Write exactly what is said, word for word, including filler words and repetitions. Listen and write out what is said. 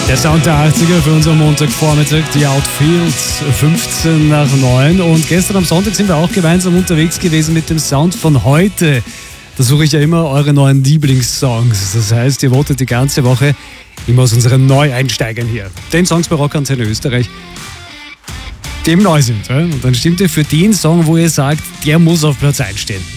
Der Sound der achtziger für unseren Montagvormittag, die Outfields, fünfzehn nach neun. Und gestern am Sonntag sind wir auch gemeinsam unterwegs gewesen mit dem Sound von heute. Da suche ich ja immer eure neuen Lieblingssongs. Das heißt, ihr votet die ganze Woche immer aus unseren Neueinsteigern hier. Den Songs bei Rock Antenne Österreich, die eben neu sind. Und dann stimmt ihr für den Song, wo ihr sagt, der muss auf Platz eins stehen.